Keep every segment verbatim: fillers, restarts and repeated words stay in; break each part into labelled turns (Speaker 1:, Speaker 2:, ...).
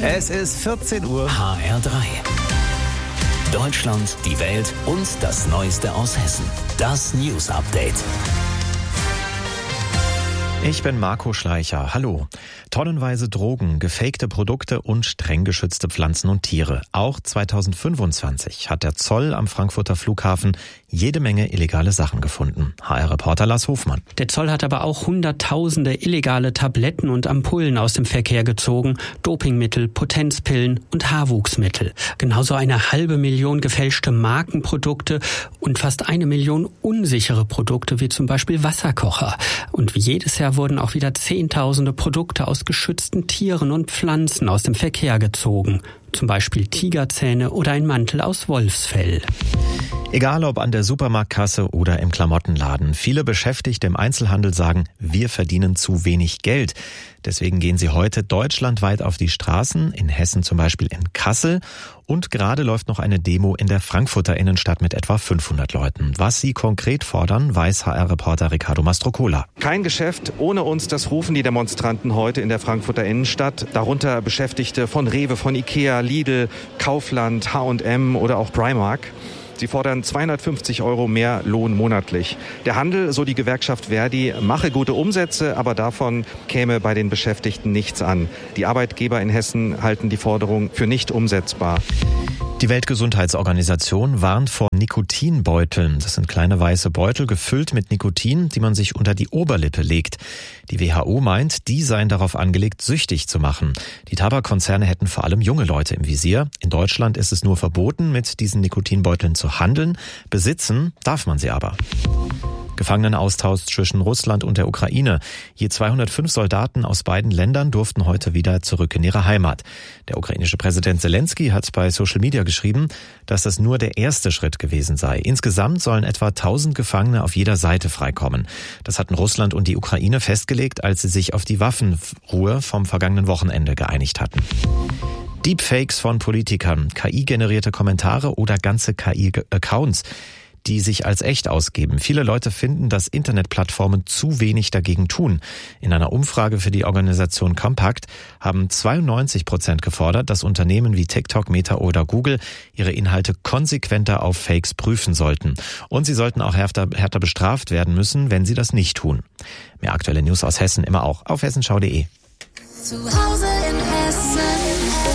Speaker 1: Es ist vierzehn Uhr.
Speaker 2: H R drei. Deutschland, die Welt und das Neueste aus Hessen. Das News Update.
Speaker 3: Ich bin Marco Schleicher. Hallo. Tonnenweise Drogen, gefakte Produkte und streng geschützte Pflanzen und Tiere. Auch zweitausendfünfundzwanzig hat der Zoll am Frankfurter Flughafen jede Menge illegale Sachen gefunden. H R-Reporter Lars Hofmann.
Speaker 4: Der Zoll hat aber auch hunderttausende illegale Tabletten und Ampullen aus dem Verkehr gezogen, Dopingmittel, Potenzpillen und Haarwuchsmittel. Genauso eine halbe Million gefälschte Markenprodukte und fast eine Million unsichere Produkte, wie zum Beispiel Wasserkocher. Und wie jedes Jahr wurden auch wieder Zehntausende Produkte aus geschützten Tieren und Pflanzen aus dem Verkehr gezogen. Zum Beispiel Tigerzähne oder ein Mantel aus Wolfsfell.
Speaker 3: Egal ob an der Supermarktkasse oder im Klamottenladen, viele Beschäftigte im Einzelhandel sagen, wir verdienen zu wenig Geld. Deswegen gehen sie heute deutschlandweit auf die Straßen, in Hessen zum Beispiel in Kassel. Und gerade läuft noch eine Demo in der Frankfurter Innenstadt mit etwa fünfhundert Leuten. Was sie konkret fordern, weiß H R-Reporter Riccardo Mastrocola.
Speaker 5: Kein Geschäft ohne uns, das rufen die Demonstranten heute in der Frankfurter Innenstadt. Darunter Beschäftigte von Rewe, von Ikea, Lidl, Kaufland, H und M oder auch Primark. Sie fordern zweihundertfünfzig Euro mehr Lohn monatlich. Der Handel, so die Gewerkschaft Verdi, mache gute Umsätze, aber davon käme bei den Beschäftigten nichts an. Die Arbeitgeber in Hessen halten die Forderung für nicht umsetzbar.
Speaker 3: Die Weltgesundheitsorganisation warnt vor Nikotinbeuteln. Das sind kleine weiße Beutel gefüllt mit Nikotin, die man sich unter die Oberlippe legt. Die W H O meint, die seien darauf angelegt, süchtig zu machen. Die Tabakkonzerne hätten vor allem junge Leute im Visier. In Deutschland ist es nur verboten, mit diesen Nikotinbeuteln zu handeln. Besitzen darf man sie aber. Gefangenenaustausch zwischen Russland und der Ukraine. Je zweihundertfünf Soldaten aus beiden Ländern durften heute wieder zurück in ihre Heimat. Der ukrainische Präsident Zelensky hat bei Social Media geschrieben, dass das nur der erste Schritt gewesen sei. Insgesamt sollen etwa tausend Gefangene auf jeder Seite freikommen. Das hatten Russland und die Ukraine festgelegt, als sie sich auf die Waffenruhe vom vergangenen Wochenende geeinigt hatten. Deepfakes von Politikern, K I-generierte Kommentare oder ganze K I-Accounts, die sich als echt ausgeben. Viele Leute finden, dass Internetplattformen zu wenig dagegen tun. In einer Umfrage für die Organisation Compact haben zweiundneunzig Prozent gefordert, dass Unternehmen wie TikTok, Meta oder Google ihre Inhalte konsequenter auf Fakes prüfen sollten. Und sie sollten auch härter, härter bestraft werden müssen, wenn sie das nicht tun. Mehr aktuelle News aus Hessen immer auch auf hessenschau punkt de.
Speaker 6: Zu Hause in Hessen.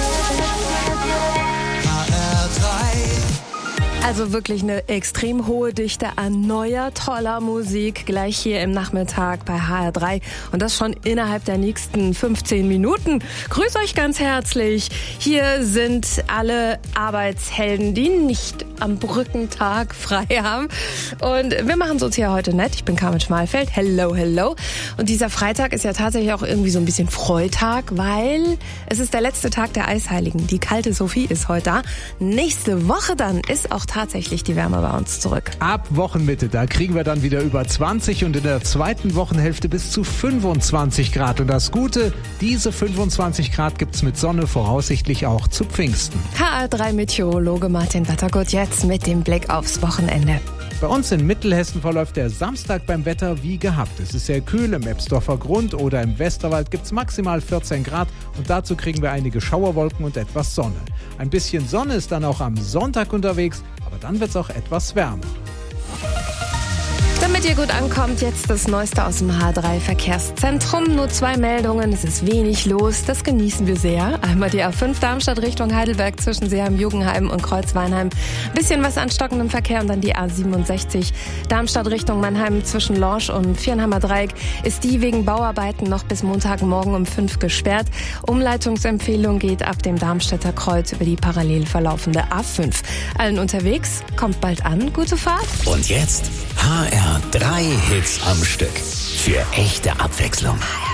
Speaker 7: Also wirklich eine extrem hohe Dichte an neuer, toller Musik gleich hier im Nachmittag bei H R drei. Und das schon innerhalb der nächsten fünfzehn Minuten. Grüß euch ganz herzlich. Hier sind alle Arbeitshelden, die nicht am Brückentag frei haben. Und wir machen es uns hier heute nett. Ich bin Carmen Schmalfeld. Hello, hello. Und dieser Freitag ist ja tatsächlich auch irgendwie so ein bisschen Freitag, weil es ist der letzte Tag der Eisheiligen. Die kalte Sophie ist heute da. Nächste Woche dann ist auch tatsächlich die Wärme bei uns zurück.
Speaker 8: Ab Wochenmitte, da kriegen wir dann wieder über zwanzig und in der zweiten Wochenhälfte bis zu fünfundzwanzig Grad. Und das Gute, diese fünfundzwanzig Grad gibt's mit Sonne voraussichtlich auch zu Pfingsten.
Speaker 7: H R drei Meteorologe Martin Wettergott jetzt mit dem Blick aufs Wochenende.
Speaker 8: Bei uns in Mittelhessen verläuft der Samstag beim Wetter wie gehabt. Es ist sehr kühl, im Ebsdorfer Grund oder im Westerwald gibt's maximal vierzehn Grad und dazu kriegen wir einige Schauerwolken und etwas Sonne. Ein bisschen Sonne ist dann auch am Sonntag unterwegs, aber dann wird's auch etwas wärmer.
Speaker 7: Damit ihr gut ankommt, jetzt das Neueste aus dem H drei Verkehrszentrum. Nur zwei Meldungen, es ist wenig los, das genießen wir sehr. Einmal die A fünf Darmstadt Richtung Heidelberg zwischen Seeheim-Jugenheim und Kreuzweinheim. Bisschen was an stockendem Verkehr und dann die A siebenundsechzig Darmstadt Richtung Mannheim zwischen Lorsch und Viernheimer Dreieck. Ist die wegen Bauarbeiten noch bis Montagmorgen um fünf gesperrt. Umleitungsempfehlung geht ab dem Darmstädter Kreuz über die parallel verlaufende A fünf. Allen unterwegs, kommt bald an, gute Fahrt.
Speaker 2: Und jetzt H R drei Hits am Stück. Für echte Abwechslung.